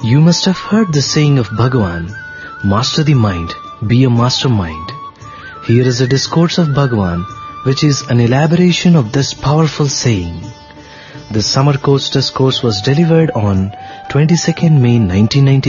You must have heard the saying of Bhagavan, master the mind, be a mastermind. Here is a discourse of Bhagavan, which is an elaboration of this powerful saying. The summer course discourse was delivered on 22nd May 1990.